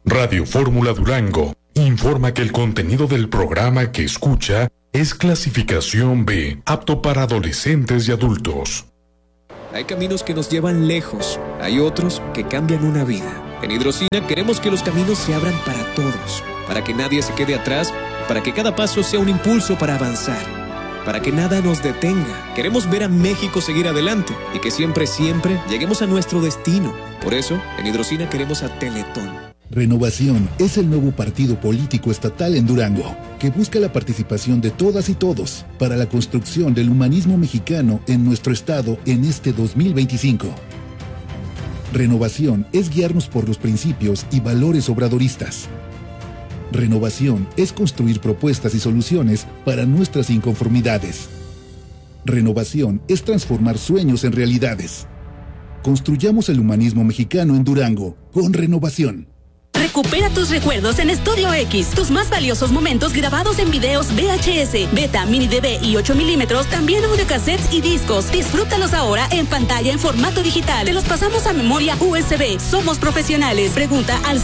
Radio Fórmula Durango informa que el contenido del programa que escucha es clasificación B, apto para adolescentes y adultos. Hay caminos que nos llevan lejos, hay otros que cambian una vida. En Hidrocina queremos que los caminos se abran para todos, para que nadie se quede atrás, para que cada paso sea un impulso para avanzar, para que nada nos detenga. Queremos ver a México seguir adelante y que siempre lleguemos a nuestro destino. Por eso, en Hidrocina queremos a Teletón. Renovación es el nuevo partido político estatal en Durango, que busca la participación de todas y todos para la construcción del humanismo mexicano en nuestro estado en este 2025. Renovación es guiarnos por los principios y valores obradoristas. Renovación es construir propuestas y soluciones para nuestras inconformidades. Renovación es transformar sueños en realidades. Construyamos el humanismo mexicano en Durango con Renovación. Recupera tus recuerdos en Estudio X. Tus más valiosos momentos grabados en videos VHS, Beta, Mini DV y 8 milímetros, también audiocassettes y discos. Disfrútalos ahora en pantalla en formato digital. Te los pasamos a memoria USB. Somos profesionales. Pregunta al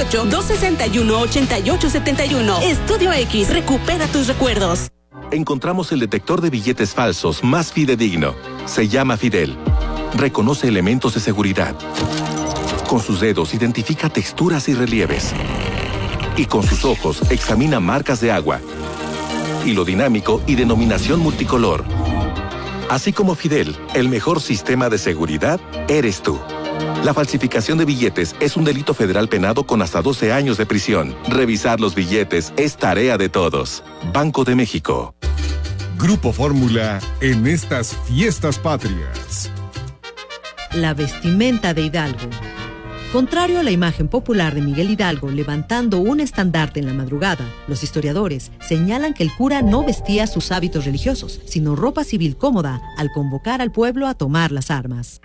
618-261-8871. Estudio X. Recupera tus recuerdos. Encontramos el detector de billetes falsos más fidedigno. Se llama Fidel. Reconoce elementos de seguridad. Con sus dedos identifica texturas y relieves. Y con sus ojos examina marcas de agua. Hilo dinámico y denominación multicolor. Así como Fidel, el mejor sistema de seguridad eres tú. La falsificación de billetes es un delito federal penado con hasta 12 años de prisión. Revisar los billetes es tarea de todos. Banco de México. Grupo Fórmula en estas fiestas patrias. La vestimenta de Hidalgo. Contrario a la imagen popular de Miguel Hidalgo levantando un estandarte en la madrugada, los historiadores señalan que el cura no vestía sus hábitos religiosos, sino ropa civil cómoda al convocar al pueblo a tomar las armas.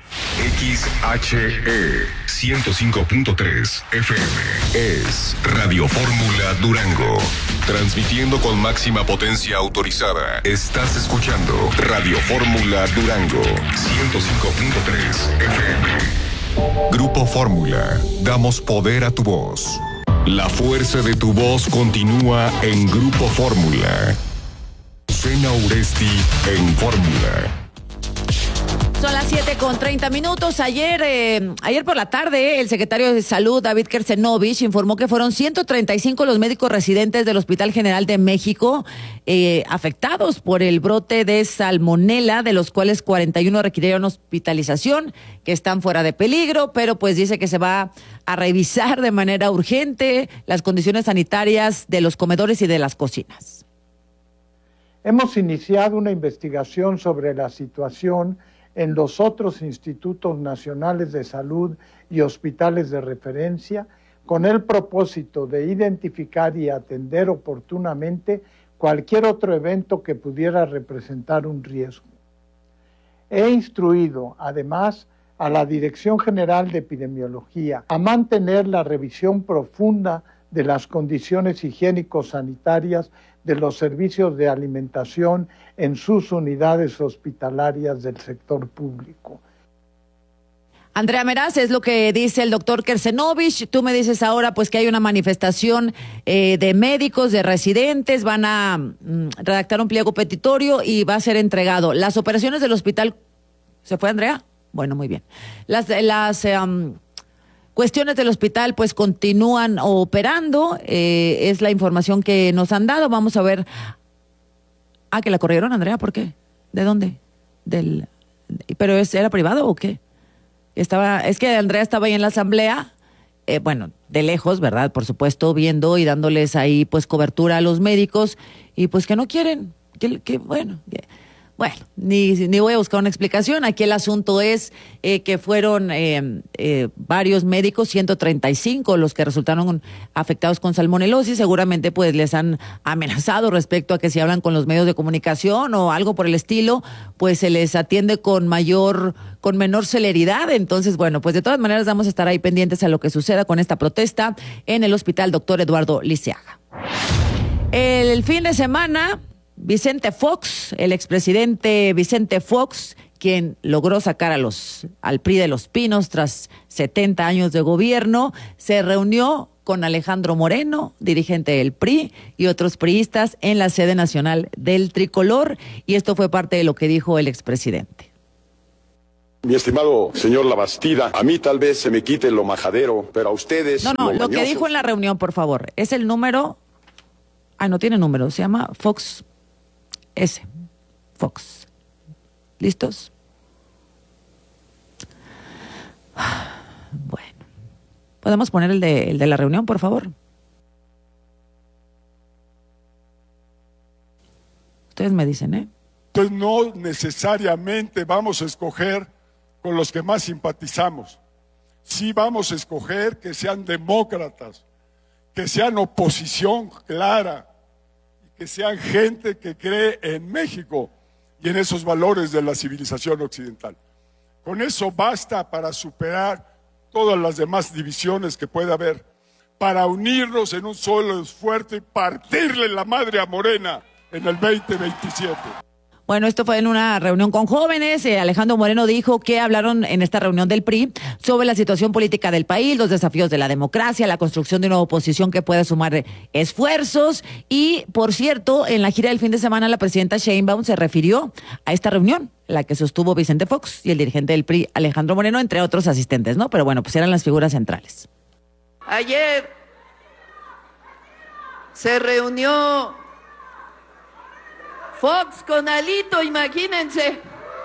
XHE 105.3 FM es Radio Fórmula Durango. Transmitiendo con máxima potencia autorizada. Estás escuchando Radio Fórmula Durango 105.3 FM. Grupo Fórmula, damos poder a tu voz. La fuerza de tu voz continúa en Grupo Fórmula. Sena Uresti en Fórmula. Son las 7:30. Ayer por la tarde, el secretario de Salud, David Kersenovich, informó que fueron 135 los médicos residentes del Hospital General de México afectados por el brote de salmonela, de los cuales 41 requirieron hospitalización, que están fuera de peligro, pero pues dice que se va a revisar de manera urgente las condiciones sanitarias de los comedores y de las cocinas. Hemos iniciado una investigación sobre la situación en los otros institutos nacionales de salud y hospitales de referencia, con el propósito de identificar y atender oportunamente cualquier otro evento que pudiera representar un riesgo. He instruido, además, a la Dirección General de Epidemiología a mantener la revisión profunda de las condiciones higiénico-sanitarias de los servicios de alimentación en sus unidades hospitalarias del sector público. Andrea Meraz, es lo que dice el doctor Kersenovich. Tú me dices ahora pues que hay una manifestación de médicos, de residentes, van a redactar un pliego petitorio y va a ser entregado. Las operaciones del hospital... ¿Se fue, Andrea? Bueno, muy bien. Las cuestiones del hospital pues continúan operando, es la información que nos han dado. Vamos a ver. Que la corrieron, Andrea, ¿por qué? ¿De dónde? ¿Pero era privado o qué? Es que Andrea estaba ahí en la asamblea, de lejos, ¿verdad? Por supuesto, viendo y dándoles ahí pues cobertura a los médicos y pues que no quieren, ni voy a buscar una explicación. Aquí el asunto es que fueron varios médicos, 135 los que resultaron afectados con salmonelosis. Seguramente pues les han amenazado respecto a que si hablan con los medios de comunicación o algo por el estilo, pues se les atiende con menor celeridad. Entonces, pues de todas maneras vamos a estar ahí pendientes a lo que suceda con esta protesta en el Hospital Dr. Eduardo Liceaga. El fin de semana, Vicente Fox, el expresidente Vicente Fox, quien logró sacar al PRI de Los Pinos tras 70 años de gobierno, se reunió con Alejandro Moreno, dirigente del PRI, y otros priistas en la sede nacional del Tricolor, y esto fue parte de lo que dijo el expresidente. Mi estimado señor Labastida, a mí tal vez se me quite lo majadero, pero a ustedes... No, lo que dijo en la reunión, por favor, es el número... no tiene número, se llama Fox S. Fox. ¿Listos? Bueno. ¿Podemos poner el de la reunión, por favor? Ustedes me dicen, ¿eh? Entonces no necesariamente vamos a escoger con los que más simpatizamos. Sí vamos a escoger que sean demócratas, que sean oposición clara, y que sean gente que cree en México y en esos valores de la civilización occidental. Con eso basta para superar todas las demás divisiones que pueda haber, para unirnos en un solo esfuerzo y partirle la madre a Morena en el 2027. Bueno, esto fue en una reunión con jóvenes. Alejandro Moreno dijo que hablaron en esta reunión del PRI sobre la situación política del país, los desafíos de la democracia, la construcción de una oposición que pueda sumar esfuerzos. Y, por cierto, en la gira del fin de semana, la presidenta Sheinbaum se refirió a esta reunión, la que sostuvo Vicente Fox y el dirigente del PRI, Alejandro Moreno, entre otros asistentes, ¿no? Pero bueno, pues eran las figuras centrales. Ayer se reunió Fox con Alito, imagínense.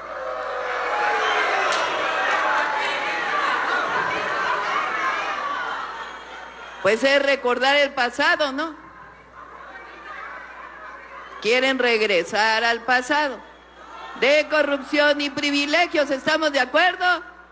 Pues es recordar el pasado, ¿no? Quieren regresar al pasado de corrupción y privilegios, ¿estamos de acuerdo?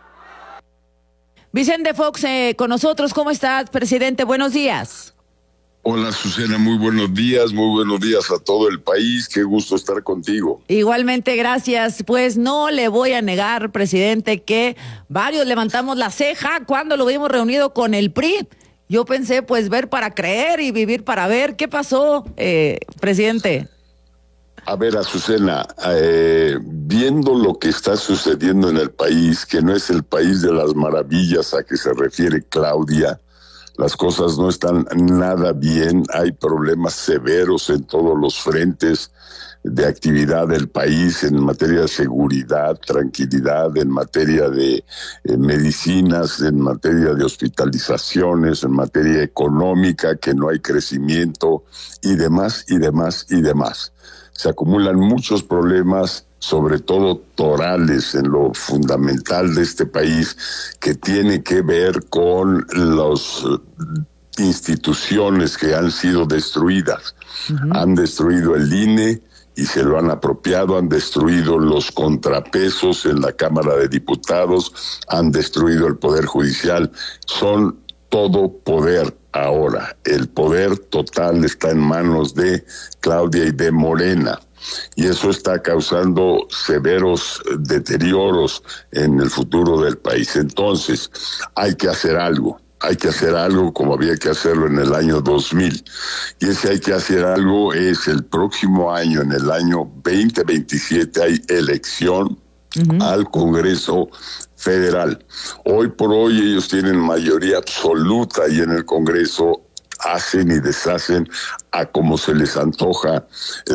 Vicente Fox con nosotros. ¿Cómo estás, presidente? Buenos días. Hola, Susana, muy buenos días a todo el país, qué gusto estar contigo. Igualmente, gracias. Pues no le voy a negar, presidente, que varios levantamos la ceja cuando lo vimos reunido con el PRI. Yo pensé, pues, ver para creer y vivir para ver. ¿Qué pasó, presidente? A ver, Azucena, viendo lo que está sucediendo en el país, que no es el país de las maravillas a que se refiere Claudia, las cosas no están nada bien, hay problemas severos en todos los frentes de actividad del país, en materia de seguridad, tranquilidad, en materia de medicinas, en materia de hospitalizaciones, en materia económica, que no hay crecimiento, y demás, y demás, y demás. Se acumulan muchos problemas, sobre todo torales, en lo fundamental de este país, que tiene que ver con las instituciones que han sido destruidas. Han destruido el INE y se lo han apropiado, han destruido los contrapesos en la Cámara de Diputados, han destruido el Poder Judicial, son todo poder ahora. El poder total está en manos de Claudia y de Morena. Y eso está causando severos deterioros en el futuro del país. Entonces, hay que hacer algo como había que hacerlo en el año 2000. Y ese hay que hacer algo es el próximo año, en el año 2027, hay elección al Congreso Federal. Hoy por hoy ellos tienen mayoría absoluta y en el Congreso hacen y deshacen a como se les antoja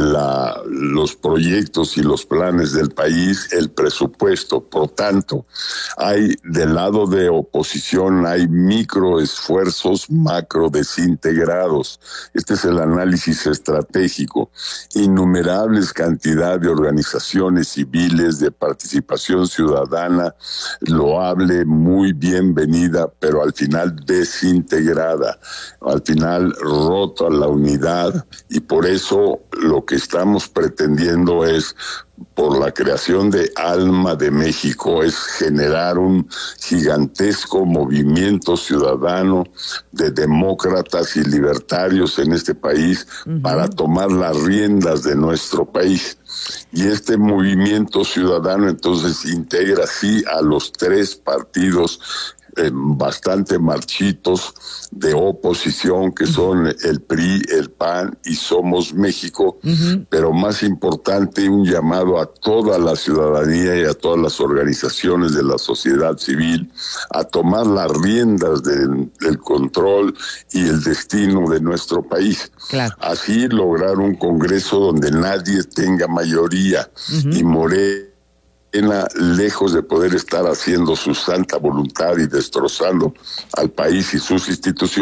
los proyectos y los planes del país, el presupuesto. Por tanto, hay del lado de oposición, hay microesfuerzos macro desintegrados. Este es el análisis estratégico. Innumerables cantidad de organizaciones civiles, de participación ciudadana, loable, muy bienvenida, pero al final desintegrada, al final rota la unidad, y por eso lo que estamos pretendiendo es, por la creación de Alma de México, es generar un gigantesco movimiento ciudadano de demócratas y libertarios en este país para tomar las riendas de nuestro país. Y este movimiento ciudadano entonces integra sí a los tres partidos bastante marchitos de oposición, que son el PRI, el PAN y Somos México, pero más importante, un llamado a toda la ciudadanía y a todas las organizaciones de la sociedad civil a tomar las riendas del control y el destino de nuestro país. Claro. Así lograr un Congreso donde nadie tenga mayoría y Morena, lejos de poder estar haciendo su santa voluntad y destrozando al país y sus instituciones,